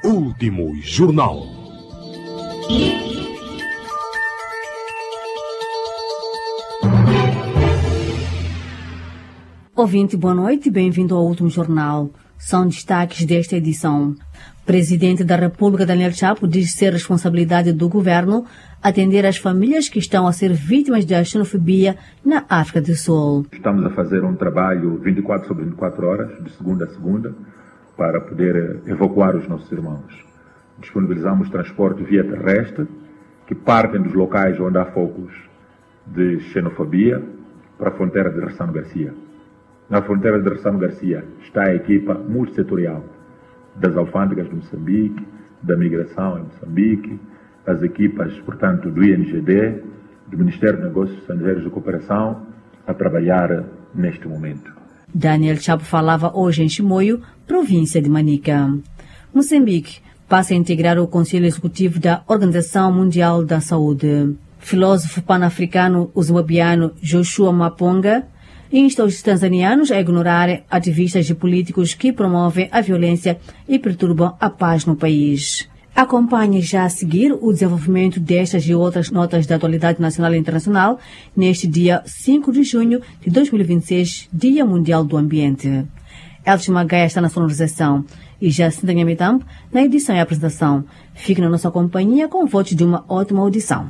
Último Jornal. Ouvinte, boa noite e bem-vindo ao Último Jornal. São destaques desta edição. Presidente da República, Daniel Chapo, diz ser responsabilidade do governo atender as famílias que estão a ser vítimas da xenofobia na África do Sul. Estamos a fazer um trabalho 24 sobre 24 horas, de segunda a segunda, para poder evacuar os nossos irmãos. Disponibilizamos transporte via terrestre, que partem dos locais onde há focos de xenofobia, para a fronteira de Ressano Garcia. Na fronteira de Ressano Garcia está a equipa multissetorial das alfândegas de Moçambique, da migração em Moçambique, as equipas, portanto, do INGD, do Ministério de Negócios Estrangeiros e Cooperação, a trabalhar neste momento. Daniel Chapo falava hoje em Chimoio, província de Manica. Moçambique passa a integrar o Conselho Executivo da Organização Mundial da Saúde. Filósofo pan-africano zimbabuiano Joshua Maponga insta os tanzanianos a ignorar ativistas e políticos que promovem a violência e perturbam a paz no país. Acompanhe já a seguir o desenvolvimento destas e outras notas da atualidade nacional e internacional neste dia 5 de junho de 2026, Dia Mundial do Ambiente. Elcio Magaia está na sonorização e Jacinta Nhamitampo na edição e apresentação. Fique na nossa companhia com votos de uma ótima audição.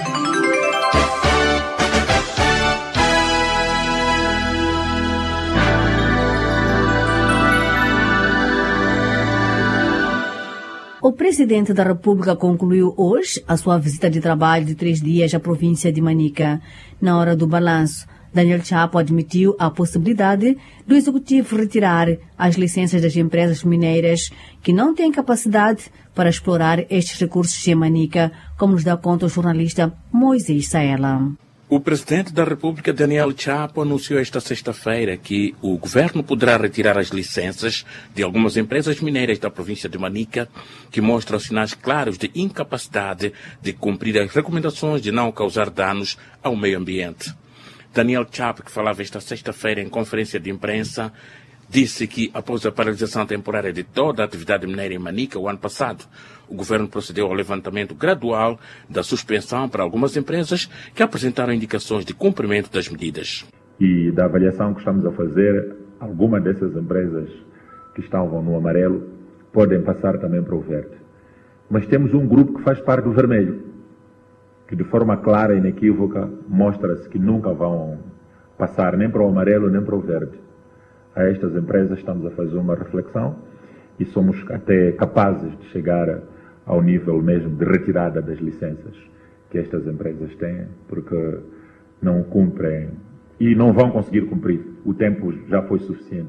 O presidente da República concluiu hoje a sua visita de trabalho de 3 dias à província de Manica. Na hora do balanço, Daniel Chapo admitiu a possibilidade do executivo retirar as licenças das empresas mineiras que não têm capacidade para explorar estes recursos em Manica, como nos dá conta o jornalista Moisés Saela. O presidente da República, Daniel Chapo, anunciou esta sexta-feira que o governo poderá retirar as licenças de algumas empresas mineiras da província de Manica que mostram sinais claros de incapacidade de cumprir as recomendações de não causar danos ao meio ambiente. Daniel Chapo, que falava esta sexta-feira em conferência de imprensa, disse que, após a paralisação temporária de toda a atividade mineira em Manica o ano passado, o governo procedeu ao levantamento gradual da suspensão para algumas empresas que apresentaram indicações de cumprimento das medidas. E da avaliação que estamos a fazer, algumas dessas empresas que estavam no amarelo podem passar também para o verde. Mas temos um grupo que faz parte do vermelho, que de forma clara e inequívoca mostra-se que nunca vão passar nem para o amarelo nem para o verde. A estas empresas estamos a fazer uma reflexão e somos até capazes de chegar ao nível mesmo de retirada das licenças que estas empresas têm, porque não cumprem e não vão conseguir cumprir. O tempo já foi suficiente.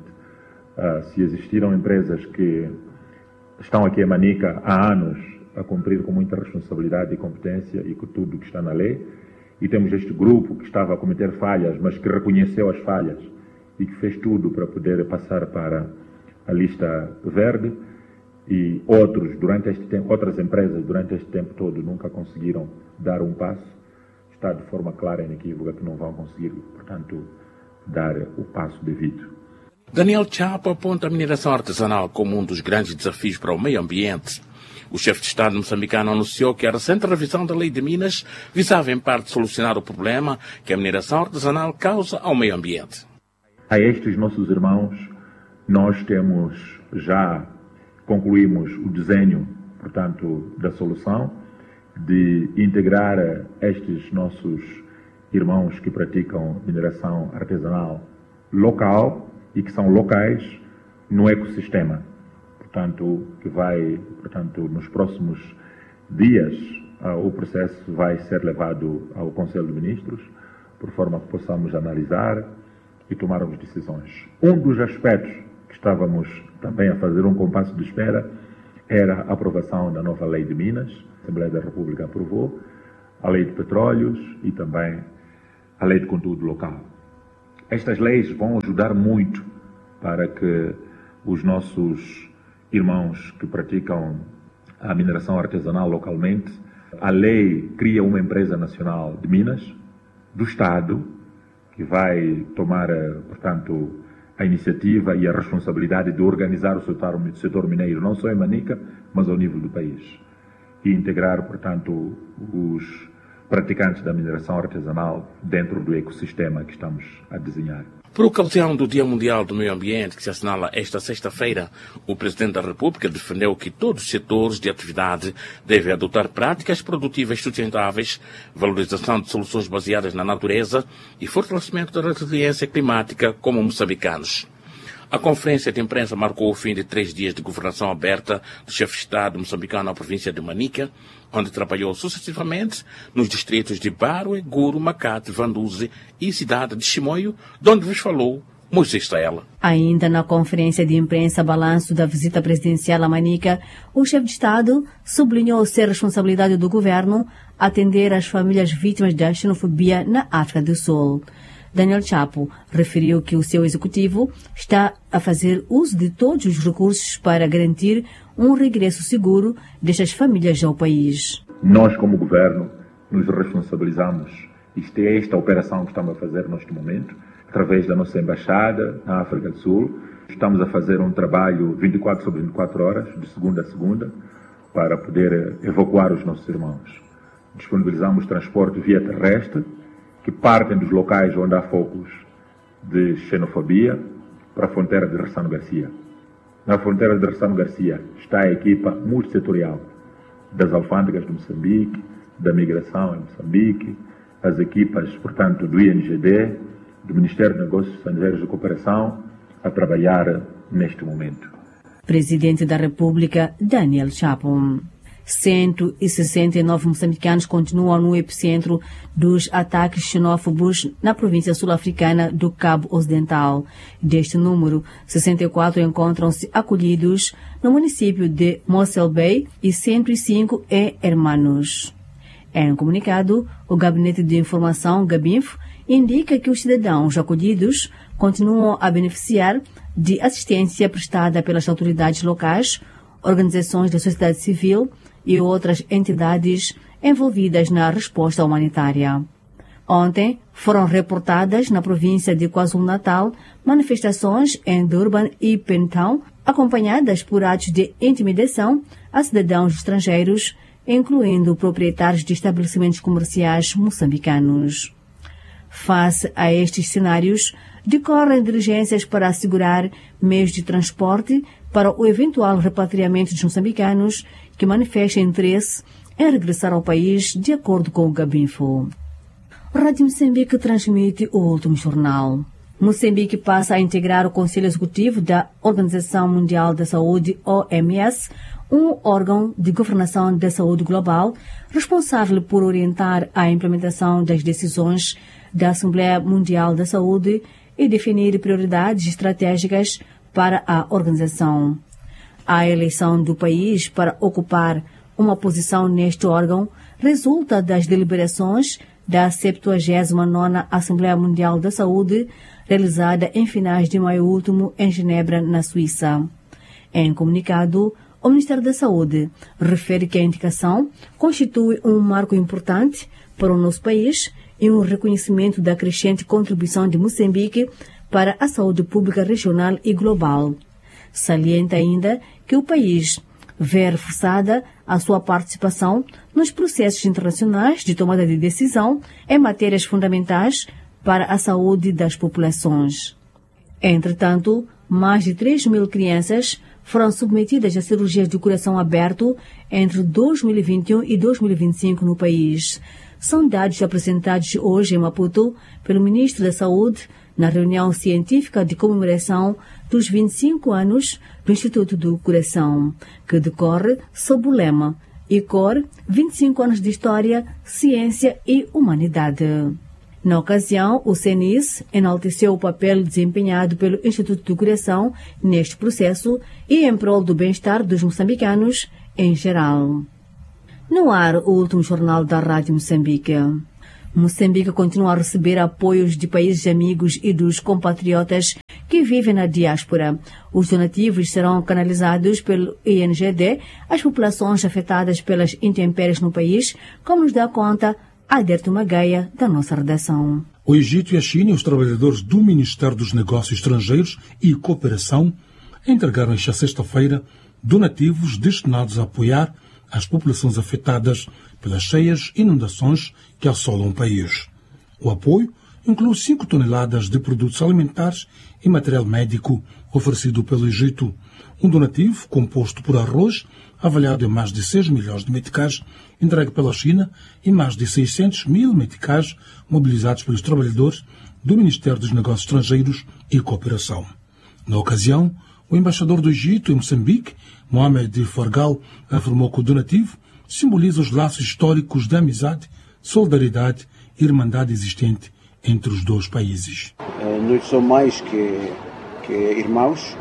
Se existiram empresas que estão aqui em Manica há anos a cumprir com muita responsabilidade e competência e com tudo que está na lei, e temos este grupo que estava a cometer falhas, mas que reconheceu as falhas e que fez tudo para poder passar para a lista verde, e outras empresas durante este tempo todo nunca conseguiram dar um passo. Está de forma clara e inequívoca que não vão conseguir, portanto, dar o passo devido. Daniel Chapo aponta a mineração artesanal como um dos grandes desafios para o meio ambiente. O chefe de Estado moçambicano anunciou que a recente revisão da Lei de Minas visava em parte solucionar o problema que a mineração artesanal causa ao meio ambiente. A estes nossos irmãos, nós concluímos o desenho, portanto, da solução de integrar estes nossos irmãos que praticam mineração artesanal local e que são locais no ecossistema. Portanto, nos próximos dias, o processo vai ser levado ao Conselho de Ministros, por forma que possamos analisar e tomarmos decisões. Um dos aspectos que estávamos também a fazer um compasso de espera era a aprovação da nova Lei de Minas. A Assembleia da República aprovou a Lei de Petróleos e também a Lei de Conteúdo Local. Estas leis vão ajudar muito para que os nossos irmãos que praticam a mineração artesanal localmente, a lei cria uma empresa nacional de minas do Estado que vai tomar, portanto, a iniciativa e a responsabilidade de organizar o setor mineiro, não só em Manica, mas ao nível do país. E integrar, portanto, os praticantes da mineração artesanal dentro do ecossistema que estamos a desenhar. Por ocasião do Dia Mundial do Meio Ambiente, que se assinala esta sexta-feira, o Presidente da República defendeu que todos os setores de atividade devem adotar práticas produtivas sustentáveis, valorização de soluções baseadas na natureza e fortalecimento da resiliência climática como moçambicanos. A conferência de imprensa marcou o fim de 3 dias de governação aberta do chefe de Estado moçambicano na província de Manica, onde trabalhou sucessivamente nos distritos de Barwe, Guru, Makate, Vanduze e cidade de Chimoio, de onde vos falou Moisés Staela. Ainda na conferência de imprensa balanço da visita presidencial a Manica, o chefe de Estado sublinhou ser responsabilidade do governo atender as famílias vítimas da xenofobia na África do Sul. Daniel Chapo referiu que o seu executivo está a fazer uso de todos os recursos para garantir um regresso seguro destas famílias ao país. Nós, como governo, nos responsabilizamos. Isto é esta operação que estamos a fazer neste momento, através da nossa embaixada na África do Sul. Estamos a fazer um trabalho 24 sobre 24 horas, de segunda a segunda, para poder evacuar os nossos irmãos. Disponibilizamos transporte via terrestre, que partem dos locais onde há focos de xenofobia para a fronteira de Ressano Garcia. Na fronteira de Ressano Garcia está a equipa multissetorial das alfândegas de Moçambique, da migração em Moçambique, as equipas, portanto, do INGD, do Ministério de Negócios Estrangeiros e Cooperação, a trabalhar neste momento. Presidente da República, Daniel Chapo. 169 moçambicanos continuam no epicentro dos ataques xenófobos na província sul-africana do Cabo Ocidental. Deste número, 64 encontram-se acolhidos no município de Mossel Bay e 105 em Hermanos. Em comunicado, o Gabinete de Informação, Gabinfo, indica que os cidadãos acolhidos continuam a beneficiar de assistência prestada pelas autoridades locais, organizações da sociedade civil e outras entidades envolvidas na resposta humanitária. Ontem, foram reportadas na província de KwaZulu-Natal manifestações em Durban e Pentown, acompanhadas por atos de intimidação a cidadãos estrangeiros, incluindo proprietários de estabelecimentos comerciais moçambicanos. Face a estes cenários, decorrem diligências para assegurar meios de transporte para o eventual repatriamento dos moçambicanos que manifestem interesse em regressar ao país, de acordo com o Gabinfo. Rádio Moçambique transmite o último jornal. Moçambique passa a integrar o Conselho Executivo da Organização Mundial da Saúde, OMS, um órgão de governação da saúde global responsável por orientar a implementação das decisões da Assembleia Mundial da Saúde e definir prioridades estratégicas para a organização. A eleição do país para ocupar uma posição neste órgão resulta das deliberações da 79ª Assembleia Mundial da Saúde, realizada em finais de maio último em Genebra, na Suíça. Em comunicado, o Ministério da Saúde refere que a indicação constitui um marco importante para o nosso país e um reconhecimento da crescente contribuição de Moçambique para a saúde pública regional e global. Salienta ainda que o país vê reforçada a sua participação nos processos internacionais de tomada de decisão em matérias fundamentais para a saúde das populações. Entretanto, mais de 3.000 crianças foram submetidas a cirurgias de coração aberto entre 2021 e 2025 no país. São dados apresentados hoje em Maputo pelo Ministro da Saúde na reunião científica de comemoração dos 25 anos do Instituto do Coração, que decorre sob o lema ICOR, 25 anos de História, Ciência e Humanidade. Na ocasião, o CNIS enalteceu o papel desempenhado pelo Instituto do Coração neste processo e em prol do bem-estar dos moçambicanos em geral. No ar, o último jornal da Rádio Moçambique. Moçambique continua a receber apoios de países amigos e dos compatriotas que vivem na diáspora. Os donativos serão canalizados pelo INGD às populações afetadas pelas intempéries no país, como nos dá conta Alberto Magaia, da nossa redação. O Egito e a China e os trabalhadores do Ministério dos Negócios Estrangeiros e Cooperação entregaram esta sexta-feira donativos destinados a apoiar as populações afetadas pelas cheias inundações que assolam o país. O apoio inclui 5 toneladas de produtos alimentares e material médico oferecido pelo Egito, um donativo composto por arroz, avaliado em mais de 6 milhões de meticais, entregue pela China, e mais de 600 mil meticais mobilizados pelos trabalhadores do Ministério dos Negócios Estrangeiros e Cooperação. Na ocasião, o embaixador do Egito em Moçambique, Mohamed Forgal, afirmou que o donativo simboliza os laços históricos de amizade, solidariedade e irmandade existente entre os dois países. Nós somos mais que irmãos.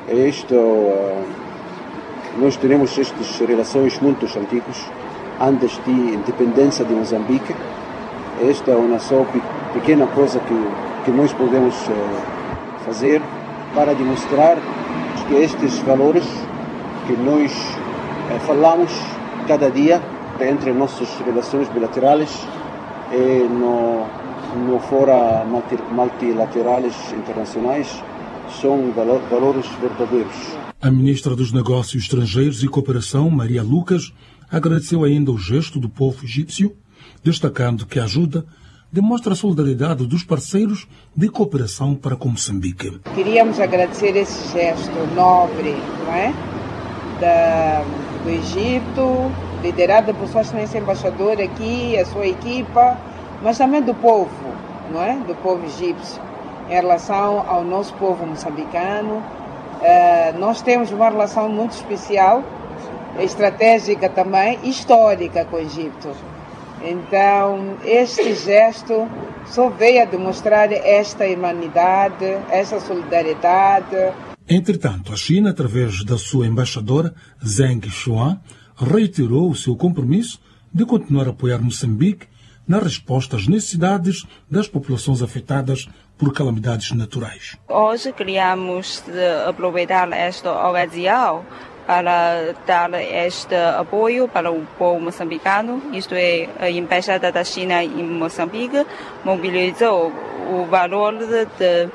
Nós temos estas relações muito antigas, antes da independência de Moçambique. Esta é uma só pequena coisa que nós podemos fazer para demonstrar que estes valores que nós falamos cada dia entre nossas relações bilaterais e no fora multilaterais internacionais são valores verdadeiros. A ministra dos Negócios Estrangeiros e Cooperação, Maria Lucas, agradeceu ainda o gesto do povo egípcio, destacando que a ajuda demonstra a solidariedade dos parceiros de cooperação para com Moçambique. Queríamos agradecer esse gesto nobre, não é? Do Egito, liderado por sua excelência embaixador aqui, a sua equipa, mas também do povo, não é? Do povo egípcio, em relação ao nosso povo moçambicano. Nós temos uma relação muito especial, estratégica também, histórica com o Egito. Então, este gesto só veio a demonstrar esta humanidade, essa solidariedade. Entretanto, a China, através da sua embaixadora, Zheng Xuan, reiterou o seu compromisso de continuar a apoiar Moçambique na resposta às necessidades das populações afetadas por calamidades naturais. Hoje queríamos aproveitar esta ocasião para dar este apoio para o povo moçambicano, isto é, a Embaixada da China em Moçambique mobilizou o valor de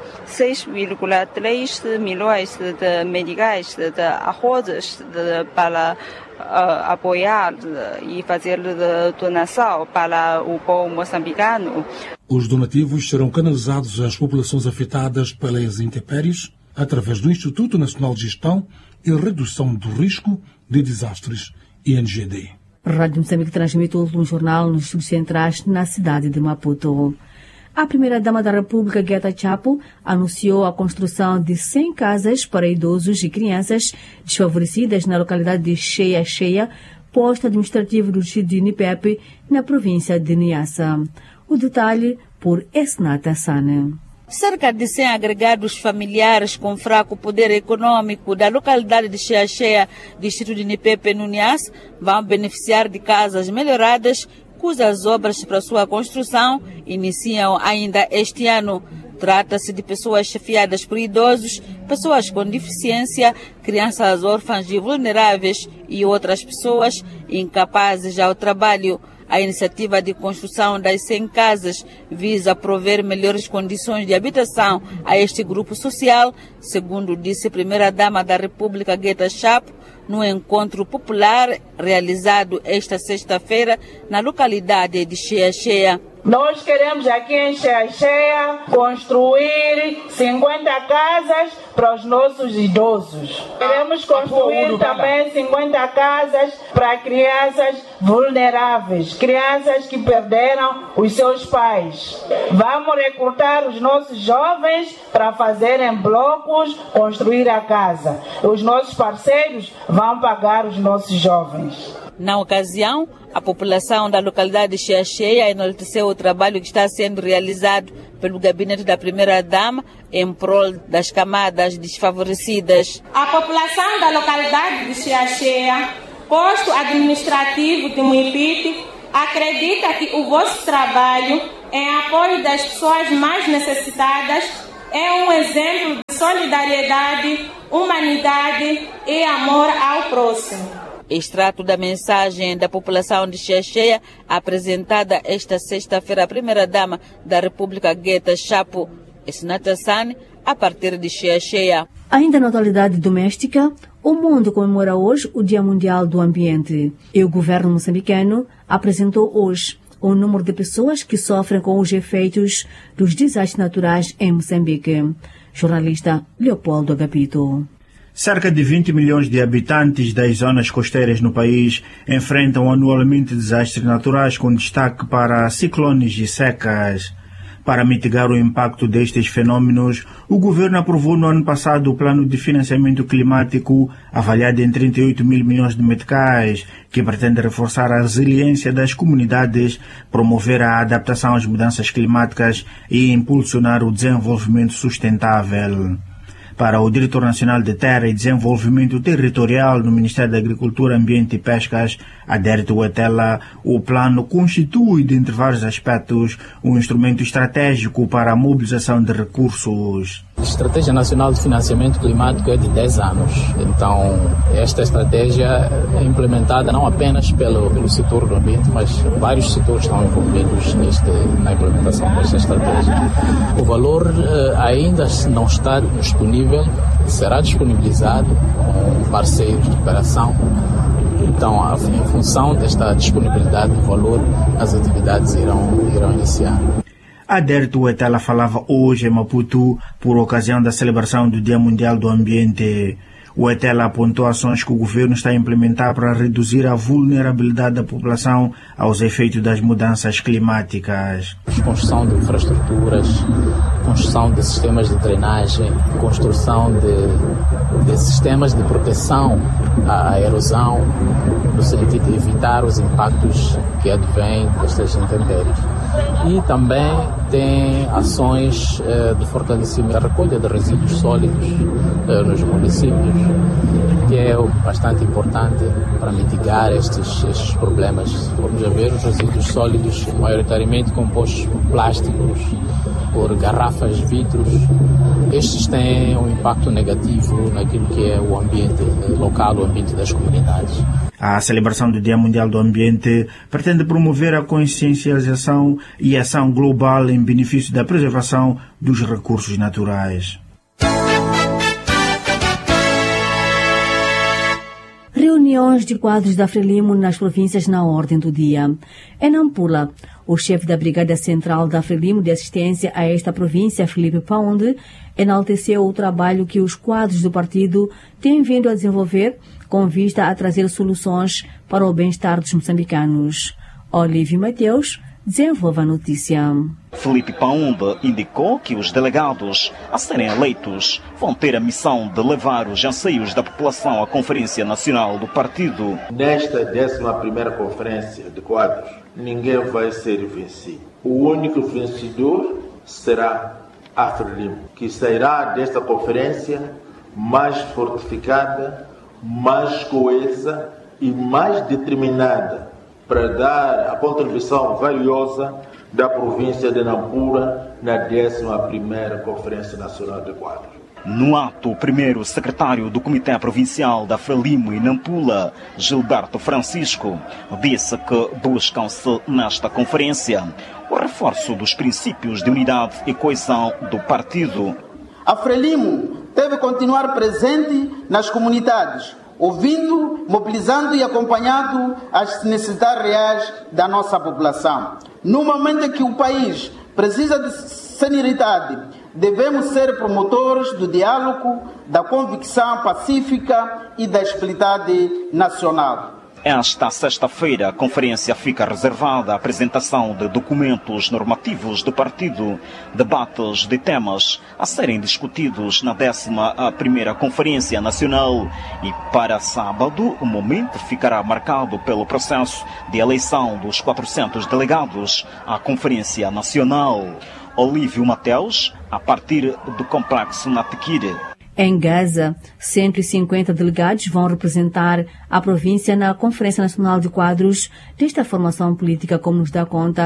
6,3 milhões de meticais de arrozes para apoiar e fazer donação para o povo moçambicano. Os donativos serão canalizados às populações afetadas pelas intempéries através do Instituto Nacional de Gestão e Redução do Risco de Desastres, INGD. Rádio Moçambique transmite o último jornal nos estúdios centrais na cidade de Maputo. A primeira-dama da República, Guetta Chapo, anunciou a construção de 100 casas para idosos e crianças desfavorecidas na localidade de Cheia Cheia, posto administrativo do distrito de Nipepe, na província de Niassa. O detalhe por Esnata Sane. Cerca de 100 agregados familiares com fraco poder econômico da localidade de Cheia Cheia, distrito de Nipepe, no Niassa, vão beneficiar de casas melhoradas, cujas obras para sua construção iniciam ainda este ano. Trata-se de pessoas chefiadas por idosos, pessoas com deficiência, crianças órfãs e vulneráveis e outras pessoas incapazes ao trabalho. A iniciativa de construção das 100 casas visa prover melhores condições de habitação a este grupo social, segundo disse a primeira-dama da República, Guetta Chapo, no encontro popular realizado esta sexta-feira na localidade de Cheia Cheia. Nós queremos aqui em Cheia Cheia construir 50 casas para os nossos idosos. Queremos construir também 50 casas para crianças vulneráveis, crianças que perderam os seus pais. Vamos recrutar os nossos jovens para fazerem blocos, construir a casa. Os nossos parceiros vão pagar os nossos jovens. Na ocasião, a população da localidade de Cheia Cheia enalteceu o trabalho que está sendo realizado pelo gabinete da primeira-dama em prol das camadas desfavorecidas. A população da localidade de Cheia Cheia, posto administrativo de Muipiti, acredita que o vosso trabalho em apoio das pessoas mais necessitadas é um exemplo de solidariedade, humanidade e amor ao próximo. Extrato da mensagem da população de Xiaxeia, apresentada esta sexta-feira à primeira-dama da República, Gueta Chapo Esnatassane, a partir de Xiaxeia. Ainda na atualidade doméstica, o mundo comemora hoje o Dia Mundial do Ambiente e o governo moçambicano apresentou hoje o número de pessoas que sofrem com os efeitos dos desastres naturais em Moçambique. Jornalista Leopoldo Agapito. Cerca de 20 milhões de habitantes das zonas costeiras no país enfrentam anualmente desastres naturais, com destaque para ciclones e secas. Para mitigar o impacto destes fenômenos, o governo aprovou no ano passado o Plano de Financiamento Climático, avaliado em 38 mil milhões de meticais, que pretende reforçar a resiliência das comunidades, promover a adaptação às mudanças climáticas e impulsionar o desenvolvimento sustentável. Para o Diretor Nacional de Terra e Desenvolvimento Territorial no Ministério da Agricultura, Ambiente e Pescas, Adérito Huetela, o plano constitui, dentre vários aspectos, um instrumento estratégico para a mobilização de recursos. A Estratégia Nacional de Financiamento Climático é de 10 anos, então esta estratégia é implementada não apenas pelo setor do ambiente, mas vários setores estão envolvidos na implementação desta estratégia. O valor ainda não está disponível, será disponibilizado com parceiros de operação. Então, em função desta disponibilidade do valor, as atividades irão iniciar. Adérito Huetela falava hoje em Maputo por ocasião da celebração do Dia Mundial do Ambiente. Huetela apontou ações que o governo está a implementar para reduzir a vulnerabilidade da população aos efeitos das mudanças climáticas. Construção de infraestruturas, construção de sistemas de drenagem, construção de sistemas de proteção à erosão, no sentido de evitar os impactos que advêm destas intempéries. E também tem ações de fortalecimento da recolha de resíduos sólidos nos municípios, que é bastante importante para mitigar estes problemas. Vamos a ver, os resíduos sólidos maioritariamente compostos por plásticos, por garrafas de vidros. Estes têm um impacto negativo naquilo que é o ambiente local, o ambiente das comunidades. A celebração do Dia Mundial do Ambiente pretende promover a consciencialização e ação global em benefício da preservação dos recursos naturais. Reuniões de quadros da Frelimo nas províncias na ordem do dia. Em Nampula, o chefe da Brigada Central da Frelimo de assistência a esta província, Felipe Paonde, enalteceu o trabalho que os quadros do partido têm vindo a desenvolver com vista a trazer soluções para o bem-estar dos moçambicanos. Olívio Mateus desenvolve a notícia. Felipe Paonde indicou que os delegados a serem eleitos vão ter a missão de levar os anseios da população à Conferência Nacional do Partido. Nesta 11ª Conferência de Quadros, ninguém vai ser vencido. O único vencedor será a Frelimo, que sairá desta conferência mais fortificada, mais coesa e mais determinada para dar a contribuição valiosa da província de Nampula na 11ª Conferência Nacional de Quadros. No ato, o primeiro secretário do Comitê Provincial da Frelimo e Nampula, Gilberto Francisco, disse que buscam-se nesta conferência o reforço dos princípios de unidade e coesão do partido. A Frelimo deve continuar presente nas comunidades, ouvindo, mobilizando e acompanhando as necessidades reais da nossa população. No momento em que o país precisa de serenidade, devemos ser promotores do diálogo, da convicção pacífica e da estabilidade nacional. Esta sexta-feira, a conferência fica reservada à apresentação de documentos normativos do partido, debates de temas a serem discutidos na 11ª Conferência Nacional e para sábado o momento ficará marcado pelo processo de eleição dos 400 delegados à Conferência Nacional. Olívio Mateus, a partir do Complexo Natequire. Em Gaza, 150 delegados vão representar a província na Conferência Nacional de Quadros desta formação política, como nos dá conta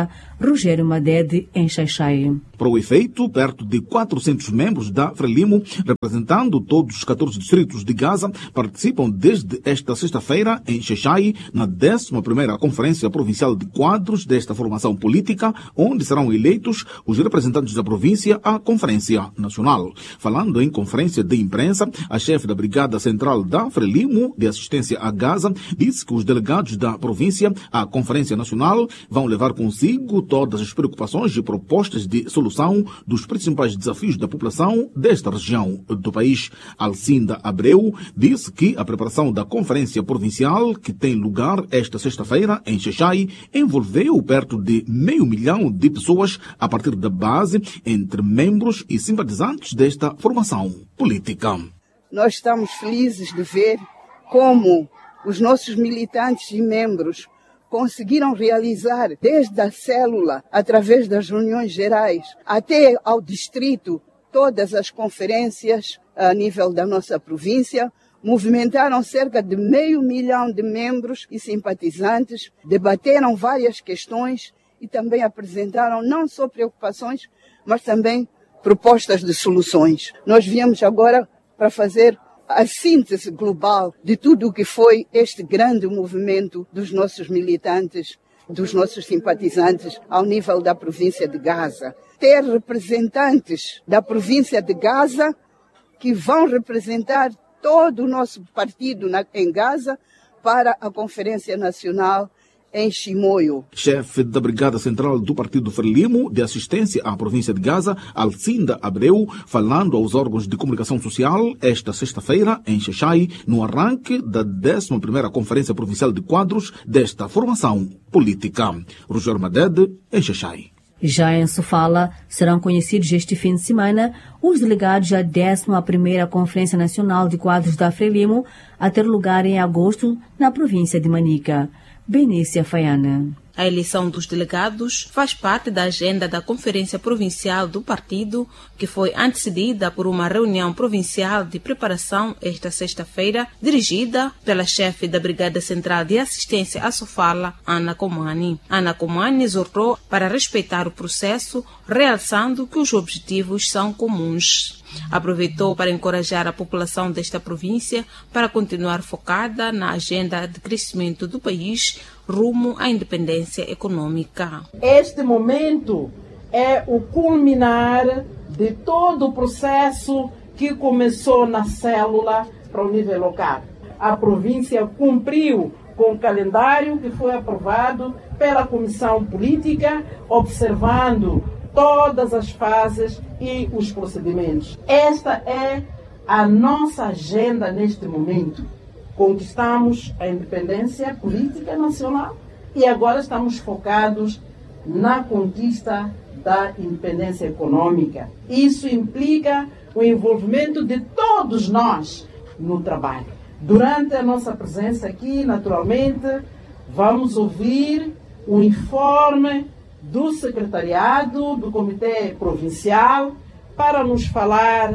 Rogério Madede, em Xai-Xai. Para o efeito, perto de 400 membros da Frelimo, representando todos os 14 distritos de Gaza, participam desde esta sexta-feira em Xai-Xai, na 11ª Conferência Provincial de Quadros desta formação política, onde serão eleitos os representantes da província à Conferência Nacional. Falando em conferência de imprensa, a chefe da Brigada Central da Frelimo, de assistência a Gaza, disse que os delegados da província à Conferência Nacional vão levar consigo todas as preocupações e propostas de solução dos principais desafios da população desta região do país. Alcinda Abreu disse que a preparação da Conferência Provincial, que tem lugar esta sexta-feira em Xai-Xai, envolveu perto de 500 mil de pessoas a partir da base, entre membros e simpatizantes desta formação política. Nós estamos felizes de ver como os nossos militantes e membros conseguiram realizar desde a célula, através das reuniões gerais, até ao distrito, todas as conferências a nível da nossa província, movimentaram cerca de 500 mil de membros e simpatizantes, debateram várias questões e também apresentaram não só preocupações, mas também propostas de soluções. Nós viemos agora para fazer a síntese global de tudo o que foi este grande movimento dos nossos militantes, dos nossos simpatizantes ao nível da província de Gaza. Ter representantes da província de Gaza que vão representar todo o nosso partido em Gaza para a Conferência Nacional em Chimoio. Chefe da Brigada Central do Partido Frelimo, de assistência à província de Gaza, Alcinda Abreu, falando aos órgãos de comunicação social esta sexta-feira em Xai-Xai, no arranque da 11ª Conferência Provincial de Quadros desta formação política. Rogério Madede, em Xai-Xai. Já em Sofala, serão conhecidos este fim de semana os delegados da 11ª Conferência Nacional de Quadros da Frelimo, a ter lugar em agosto na província de Manica. Benícia Faiana. A eleição dos delegados faz parte da agenda da Conferência Provincial do Partido, que foi antecedida por uma reunião provincial de preparação esta sexta-feira, dirigida pela chefe da Brigada Central de Assistência à Sofala, Ana Comani. Ana Comani exortou para respeitar o processo, realçando que os objetivos são comuns. Aproveitou para encorajar a população desta província para continuar focada na agenda de crescimento do país rumo à independência econômica. Este momento é o culminar de todo o processo que começou na célula para o nível local. A província cumpriu com o calendário que foi aprovado pela Comissão Política, observando todas as fases e os procedimentos. Esta é a nossa agenda neste momento. Conquistamos a independência política nacional e agora estamos focados na conquista da independência econômica. Isso implica o envolvimento de todos nós no trabalho. Durante a nossa presença aqui, naturalmente, vamos ouvir o informe do secretariado, do Comitê Provincial, para nos falar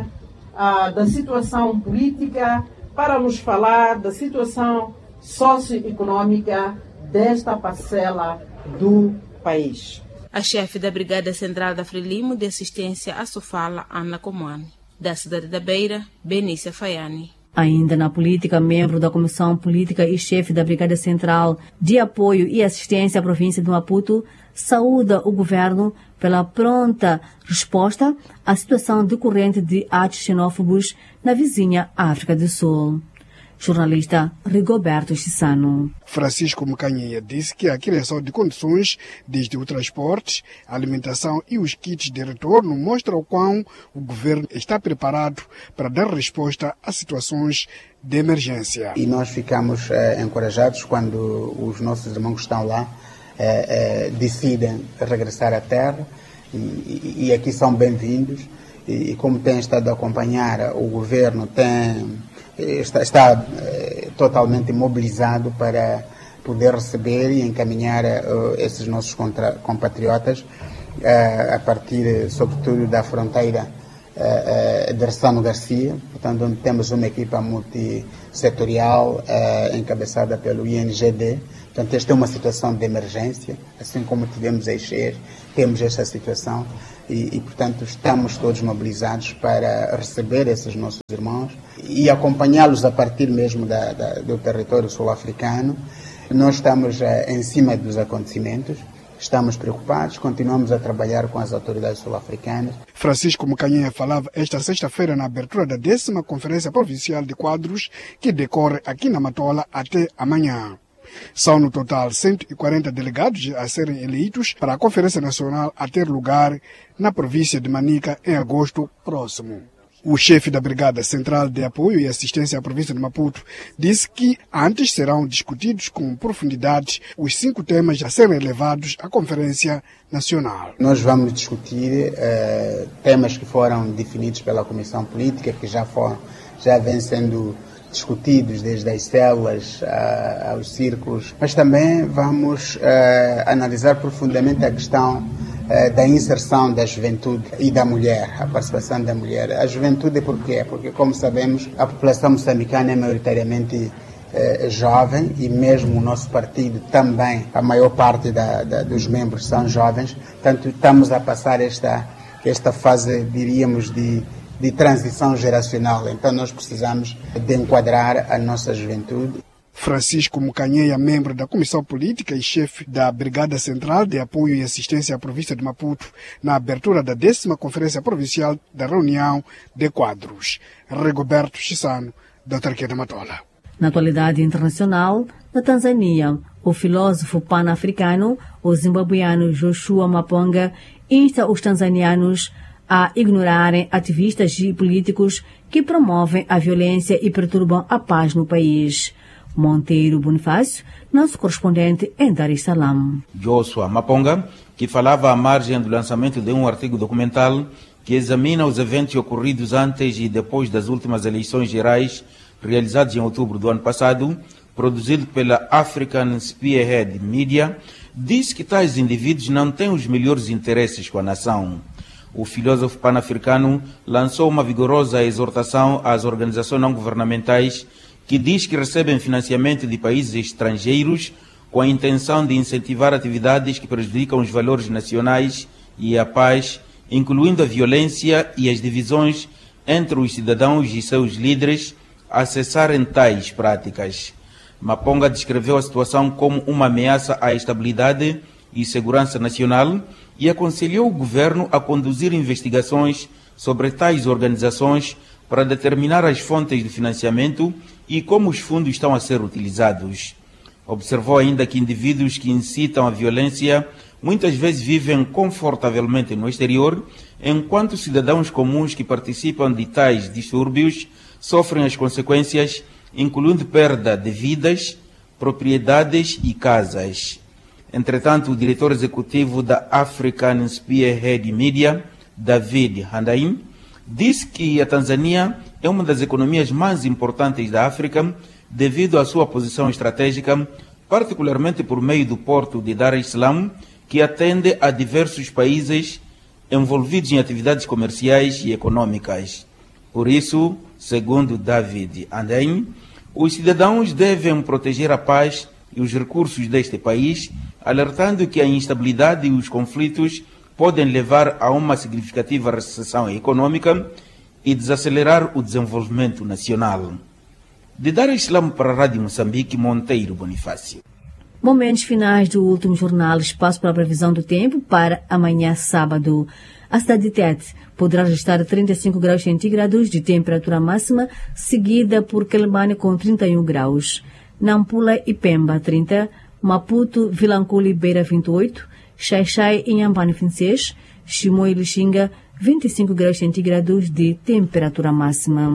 da situação política, para nos falar da situação socioeconômica desta parcela do país. A chefe da Brigada Central da Frelimo, de assistência à Sofala, Ana Comani. Da cidade da Beira, Benícia Faiani. Ainda na política, membro da Comissão Política e chefe da Brigada Central de Apoio e Assistência à província de Maputo, saúda o governo pela pronta resposta à situação decorrente de atos xenófobos na vizinha África do Sul. Jornalista Rigoberto Chissano. Francisco Mucanheia disse que a criação de condições desde o transporte, a alimentação e os kits de retorno mostra o quão o governo está preparado para dar resposta a situações de emergência. E nós ficamos encorajados quando os nossos irmãos que estão lá decidem regressar à terra e aqui são bem-vindos. E como tem estado a acompanhar, o governo está totalmente mobilizado para poder receber e encaminhar esses nossos compatriotas a partir, sobretudo, da fronteira Dressano Garcia, portanto, onde temos uma equipa multissetorial encabeçada pelo INGD. Portanto, esta é uma situação de emergência, assim como tivemos a Eixer, temos esta situação e, portanto, estamos todos mobilizados para receber esses nossos irmãos e acompanhá-los a partir mesmo do território sul-africano. Nós estamos em cima dos acontecimentos. Estamos preocupados, continuamos a trabalhar com as autoridades sul-africanas. Francisco Mucanhenha falava esta sexta-feira na abertura da 10ª Conferência Provincial de Quadros, que decorre aqui na Matola até amanhã. São no total 140 delegados a serem eleitos para a Conferência Nacional a ter lugar na província de Manica em agosto próximo. O chefe da Brigada Central de Apoio e Assistência à província de Maputo disse que antes serão discutidos com profundidade os 5 temas a serem levados à Conferência Nacional. Nós vamos discutir temas que foram definidos pela Comissão Política, que já vêm sendo discutidos desde as células aos círculos, mas também vamos analisar profundamente a questão da inserção da juventude e da mulher, a participação da mulher. A juventude por quê? Porque, como sabemos, a população moçambicana é maioritariamente jovem e mesmo o nosso partido também, a maior parte dos membros são jovens. Portanto, estamos a passar esta fase, diríamos, de transição geracional. Então, nós precisamos de enquadrar a nossa juventude. Francisco Mucanhenha, membro da Comissão Política e chefe da Brigada Central de Apoio e Assistência à Província de Maputo, na abertura da 10ª Conferência Provincial da Reunião de Quadros. Rigoberto Chissano, da Autarquia da Matola. Na atualidade internacional, na Tanzânia, o filósofo pan-africano, o zimbabuiano Joshua Maponga, insta os tanzanianos a ignorarem ativistas e políticos que promovem a violência e perturbam a paz no país. Monteiro Bonifácio, nosso correspondente em Dar es Salaam. Joshua Maponga, que falava à margem do lançamento de um artigo documental que examina os eventos ocorridos antes e depois das últimas eleições gerais realizadas em outubro do ano passado, produzido pela African Spearhead Media, diz que tais indivíduos não têm os melhores interesses com a nação. O filósofo pan-africano lançou uma vigorosa exortação às organizações não governamentais que diz que recebem financiamento de países estrangeiros com a intenção de incentivar atividades que prejudicam os valores nacionais e a paz, incluindo a violência e as divisões entre os cidadãos e seus líderes a cessarem tais práticas. Maponga descreveu a situação como uma ameaça à estabilidade e segurança nacional e aconselhou o governo a conduzir investigações sobre tais organizações para determinar as fontes de financiamento e como os fundos estão a ser utilizados. Observou ainda que indivíduos que incitam a violência muitas vezes vivem confortavelmente no exterior, enquanto cidadãos comuns que participam de tais distúrbios sofrem as consequências, incluindo perda de vidas, propriedades e casas. Entretanto, o diretor executivo da African Spearhead Media, David Handaim, disse que a Tanzânia é uma das economias mais importantes da África devido à sua posição estratégica, particularmente por meio do porto de Dar es Salaam, que atende a diversos países envolvidos em atividades comerciais e econômicas. Por isso, segundo David Handaim, os cidadãos devem proteger a paz e os recursos deste país, alertando que a instabilidade e os conflitos podem levar a uma significativa recessão econômica e desacelerar o desenvolvimento nacional. De Dar es Salaam para a Rádio Moçambique, Monteiro Bonifácio. Momentos finais do último jornal, espaço para a previsão do tempo para amanhã, sábado. A cidade de Tete poderá registrar 35 graus centígrados de temperatura máxima, seguida por Quelimane com 31 graus. Nampula e Pemba, 30. Maputo, Vilanculo e Beira, 28. Xai-Xai e Inhambane, 26. Chimoio e Lixinga, 25 graus centígrados de temperatura máxima.